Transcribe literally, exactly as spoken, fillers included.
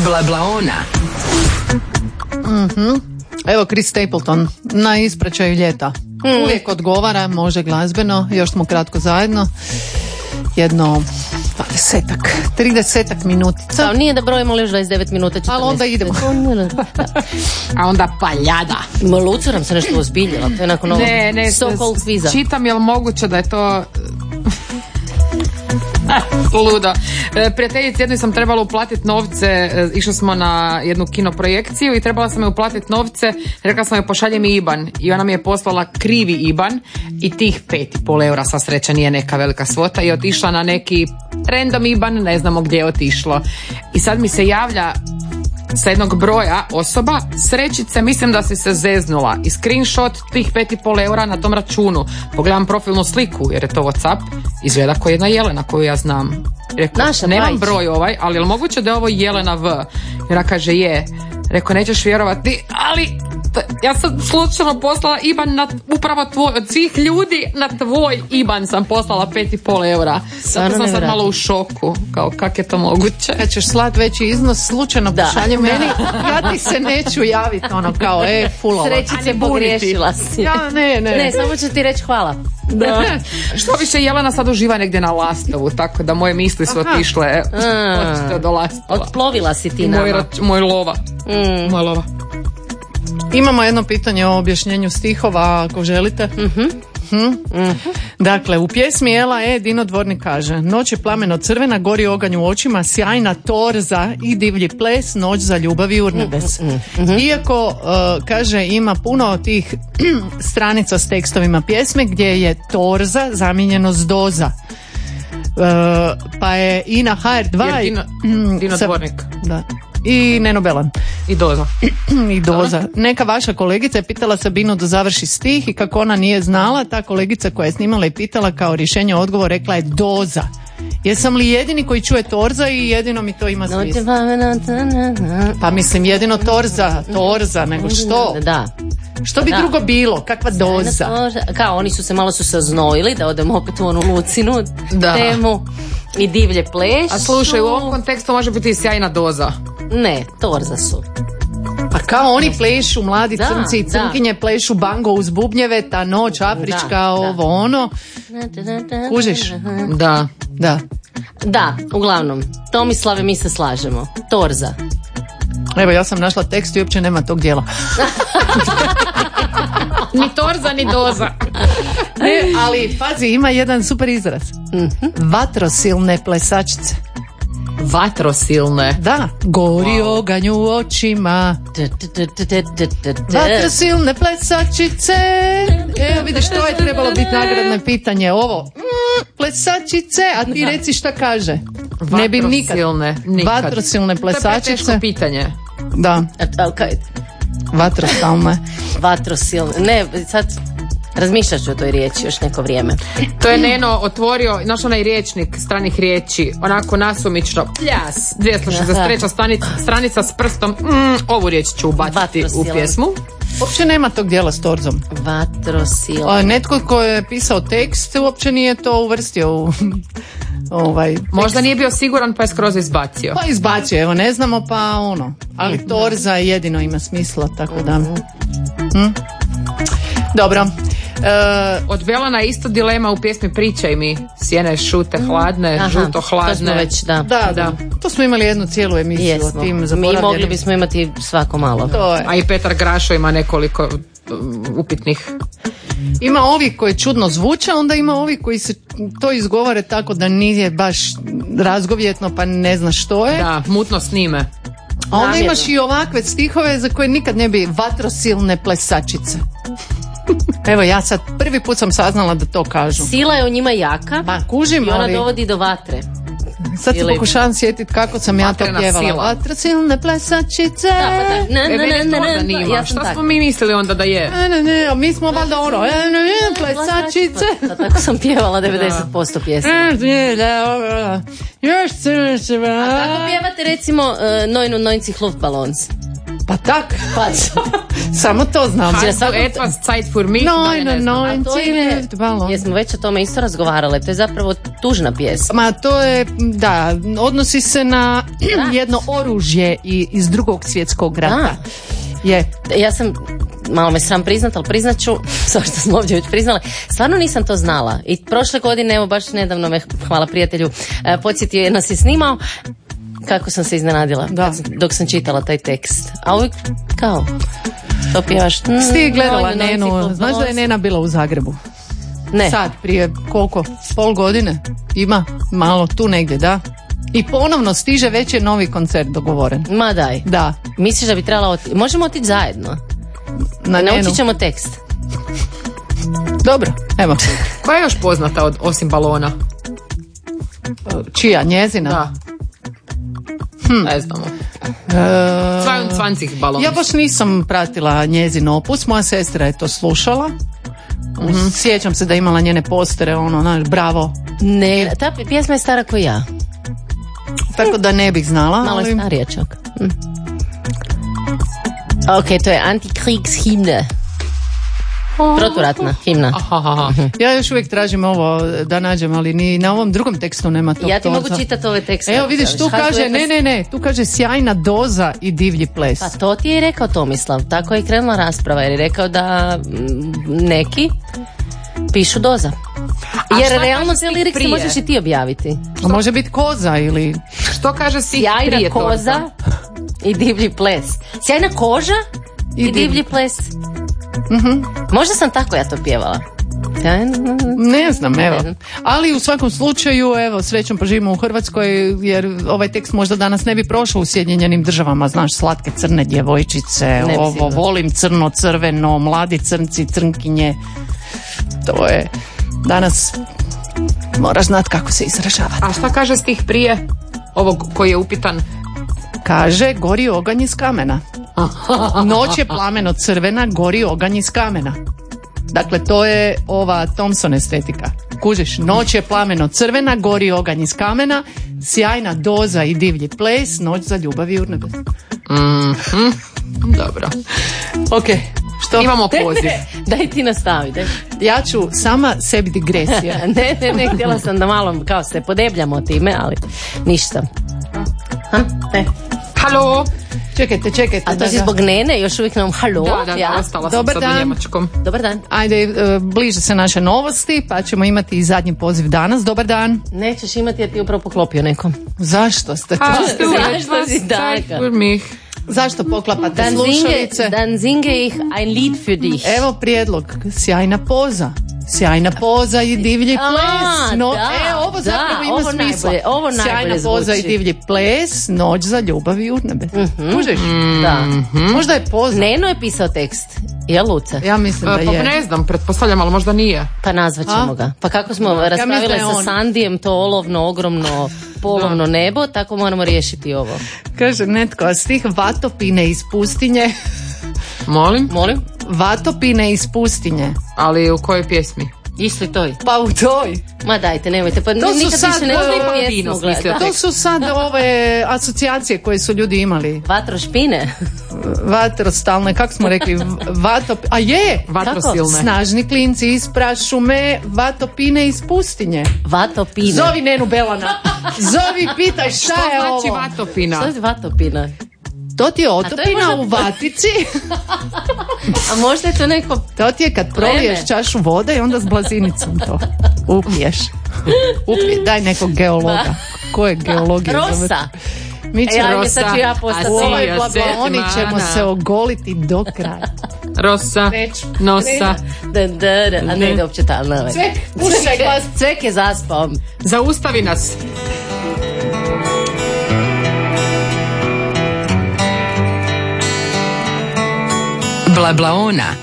Blablaona. Mhm. Evo Chris Stapleton na ispraćaju ljeta. Mm. Uvijek odgovara, može glazbeno, još smo kratko zajedno. Jedno dvadesetak, tridesetak minutica. A nije da brojimo još dvadeset devet minuta. Ali onda idemo. A onda paljada. Ma lucuram se nešto ozbiljila. To je nakon ovo Ne, ne, so called sviza. Čitam, je li moguće da je to... Ludo. E, prijateljici jednoj sam trebala uplatiti novce, e, išli smo na jednu kinoprojekciju i trebala sam je uplatiti novce, rekla sam joj pošalje mi I B A N i ona mi je poslala krivi I B A N i tih pet i pol eura, sva sreća nije neka velika svota, i otišla na neki random I B A N, ne znamo gdje je otišlo. I sad mi se javlja sa jednog broja osoba, srećice, mislim da si se zeznula, i screenshot tih pet i pol eura na tom računu. Pogledam profilnu sliku, jer je to WhatsApp, izgleda kao jedna Jelena koju ja znam. Rekao, Naša nemam majči. broj ovaj, ali je li moguće da je ovo Jelena V? Jer ona kaže je. Rekao, nećeš vjerovati, ali t- ja sam slučajno poslala I B A N na upravo tvoj, od svih ljudi na tvoj I B A N sam poslala pet i pol eura. Zato sam sad malo u šoku, kao kak je to moguće. Kad ćeš slat veći iznos, slučajno Da. pošalje meni, ja ti se neću javiti, ono kao, e, fulova. Srećice, pogriješila si. Ja, ne, ne. Ne, samo ću ti reći hvala. Da. Što više, Jelena sad uživa negdje na Lastovu, tako da moje misli su otišle. E, hoćete do Lastova. Otplovila si ti Moj, nama. rač- moj lova. Mm. Moj lova. Imamo jedno pitanje o objašnjenju stihova, ako želite. Mhm. Hm? Dakle, u pjesmi Ela E. Dino Dvornik kaže: noć je plameno crvena, gori oganj u očima, sjajna torza i divlji ples, noć za ljubav i urnebes. Iako, uh, kaže, ima puno tih stranica s tekstovima pjesme gdje je torza zamijenjeno s doza. Uh, pa je i na H R dva Jer Dino, i- Dino sa- Dvornik. da. I Neno Belan. I doza. I doza. Neka vaša kolegica je pitala Sabinu da završi stih i kako ona nije znala, ta kolegica koja je snimala i pitala kao rješenje odgovor rekla je doza. Jesam li jedini koji čuje torza i jedino mi to ima Noć je smisla? plamena, ta, na, na. Pa mislim jedino torza, torza, nego što? Da. Što bi Da. drugo bilo? Kakva doza? Kao oni su se malo su se oznojili, da odemo opet u onu Lucinu Da. temu i divlje plešu. A slušaj, u ovom kontekstu može biti i sjajna doza. Ne, torza su. Pa kao oni plešu, mladi Da, crnci i da. crnkinje plešu bango uz bubnjeve, ta noć, afrička, Da, da. ovo ono. Kužiš? Da. Da. Da, uglavnom, Tomislave, mi se slažemo. Torza. Evo, ja sam našla tekst i uopće nema tog dijela. Ni torza, ni doza. Ne, ali pazi, ima jedan super izraz. Vatrosilne plesačice. Vatrosilne. Da, gori oganj u očima. Vatrosilne plesačice. Evo vidiš, to je trebalo biti nagradno pitanje. Ovo, mm, plesačice, a ti reci šta kaže. Ne bi nikad. Vatrosilne, nikad. Vatrosilne To je preteško plesačice. pitanje. Da, vatrosilne. Vatrosilne. Ne, sad razmišljat ću o toj riječi još neko vrijeme. To je Neno otvorio, znaš onaj riječnik stranih riječi, onako nasumično, pljas, dvjesto šezdeset treća stranica, stranica s prstom, mm, ovu riječ ću ubaciti u Vatrosilan. pjesmu. Uopće nema tog dijela s torzom. Vatrosilne. A, netko ko je pisao tekst uopće nije to uvrstio u ovaj. Možda nije bio siguran pa je skroz izbacio. Pa izbacio, evo ne znamo pa ono. Ali torza jedino ima smisla, tako da. Hm? Dobro. E, Od Belana je isto dilema u pjesmi Pričaj mi, sjene šute hladne, Aha, žuto to hladne. smo već, da. da, da, to smo imali jednu cijelu emisiju Jesmo. o tim Mi zaboravljenim. mogli bismo imati svako malo. To je. A i Petar Grašo ima nekoliko um, upitnih. Ima ovi koji čudno zvuče, onda ima ovi koji se to izgovore tako da nije baš razgovjetno pa ne zna što je. Da, mutno snime. A onda Namjerno. imaš i ovakve stihove za koje nikad ne bi vatrosilne plesačice. Evo ja sad prvi put sam saznala da to kažu. Sila je u njima jaka Pa kužim, i ona ali dovodi do vatre. sad se ili- pokušavam sjetiti kako sam ja to Vatrena pjevala. sila. Vatrosilne plesačice. Da, pa da. Na, E, na, mene na, to na, na, zanima. ja sam Šta tak. smo mi mislili onda da je? Ne, ne, ne, a mi smo valjda ono, e, ne, ne, plesačice. Pa, tako sam pjevala devedeset posto pjesma. E, ne, da, ovo, još se se Kako pjevate recimo uh, Neun und neunzig Luftballons? Pa tak. Pa, Samo to znam. Hast du etwas Zeit für mich? Nein, Ne, ne znam. nein, a to je, nein. jesmo već o tome isto razgovarale, to je zapravo tužna pjesma. Ma to je, da, odnosi se na jedno oružje i- iz drugog svjetskog rata. Je. Ja sam, malo me sram priznat, ali priznat ću, s što smo ovdje već priznali, stvarno nisam to znala. I prošle godine, evo baš nedavno me, hvala prijatelju, e, podsjetio je, nas je snimao, kako sam se iznenadila Da. kad sam- dok sam čitala taj tekst. A uvijek, kao, to pjevaš. Mm, Ti gledala Nojnu, Nenu, Nancy znaš da je Nena bila u Zagrebu? Ne. Sad, prije koliko? Pol godine? Ima? Malo, tu negdje, da? I ponovno stiže, već je novi koncert dogovoren. Ma daj. Da, Misliš da bi trebala otići? Možemo otići zajedno. na Nenu. Naučit ćemo tekst. Dobro, evo. Koja je još poznata od, osim balona? Čija, njezina? Da. Ne znamo. E, dvadesete balon. ja baš nisam pratila njezin opus, moja sestra je to slušala. Sjećam se da je imala njene postere, ono, znaš, bravo. Ne, ta pjesma je stara ko ja. Tako da ne bih znala. Malo je ali- starija čak. Mm. Ok, to je Antikriegshimne. Proturatna himna. Aha, aha, aha. Ja još uvijek tražim ovo da nađem, ali ni na ovom drugom tekstu nema tog Ja ti mogu toza. čitati ove tekste. Evo vidiš, tu kaže, ne, ne, ne, tu kaže sjajna doza i divlji ples. Pa to ti je rekao Tomislav, tako je i krenula rasprava, jer je rekao da mm, neki pišu doza. A Jer šta realno kažeš te ti lirikse prije? možeš i ti objaviti. A može biti koza ili... Što kaže si Sjajna prije koza toga? i divlji ples. Sjajna koža i, I divlji. divlji ples. Možda sam tako ja to pjevala. Sjajna- Ne znam, evo. Ne znam. Ali u svakom slučaju, evo, srećom poživimo u Hrvatskoj, jer ovaj tekst možda danas ne bi prošao u Sjedinjenim državama, znaš, slatke crne djevojčice, bi ovo, sigurno. volim crno, crveno, mladi crnci, crnkinje. To je, danas moraš znati kako se izražavati. A šta kaže stih prije ovog koji je upitan? Kaže, gori oganj iz kamena. Noć je plameno crvena, gori oganj iz kamena. Dakle, to je ova Thompson estetika. Kužiš, noć je plameno crvena, gori oganj iz kamena, sjajna doza i divlji ples, noć za ljubav i urnebes. Dobro. Ok, što? Imamo poziv. Daj ti nastavi, daj. Ja ću sama sebi digresija. ne, ne, ne, htjela sam da malo kao se podebljamo time, ali ništa. Ha? Ne. Halo. Čekajte, čekajte. A to da si ga- zbog Nene, još uvijek nam halo. Da, da, da, ja? ostala sam Dobar sad u dan. njemačkom. Dobar dan. Ajde, e, bliže se naše novosti, pa ćemo imati i zadnji poziv danas. Dobar dan. Nećeš imati jer ti je upravo poklopio nekom. Zašto ste to? Hast du Zašto etwas si Zeit taka? für mich? Zašto poklapate Dan singe, slušalice? dan singe ich ein Lied für dich. Evo prijedlog, sjajna poza. Sjajna poza i divlji A, ples. No, da, e, ovo da, zapravo ima ovo smisla. najbolje, ovo Sjajna najbolje poza i zvuči. divlji ples, noć za ljubav i urnebes. Kužiš? Da. Možda je poza. Neno je pisao tekst. Je Luce? Ja mislim da E, Pa je. ne znam, pretpostavljam, ali možda nije. Pa nazvat ćemo A? ga. Pa kako smo mislim da raspravile je sa on. Sandijem to olovno, ogromno, polovno nebo, tako moramo riješiti ovo. Kaže netko, a stih vatopine iz pustinje. Molim? Molim? Vatopine iz pustinje. Ali u kojoj pjesmi? Istoj toj. Pa u toj. Ma dajte, nemojte, pa To su nikad sad, više ne možda i znam Pino pjesmu smislio gledati. To su sad ove asocijacije koje su ljudi imali. Vatrošpine. Vatrostalne, kako smo rekli, vatop... A je! Vatrosilne. Snažni klinci iz prašume, vatopine iz pustinje. Vatopine. Zovi Nenu Belana. Zovi, pitaj šta Što je znači ovo. vatopina? Što je vatopina? To ti je to je otopina možda- u vatici. A možda je to neko... To ti je kad proliješ Pleme. čašu vode i onda s blazinicom to upiješ. Upije, daj nekog geologa. Ko je geologija? Rosa. Mi E, ćemo ajde, sad ću ja A postati. u ovoj Sija blabaoni ćemo setmana. se ogoliti do kraja. Rosa, Neću. nosa. Da, da, da, a ne, da uopće ta, ne. Cvek, puštaj glas. Cvek je zaspao. Zaustavi nas. Blablaona.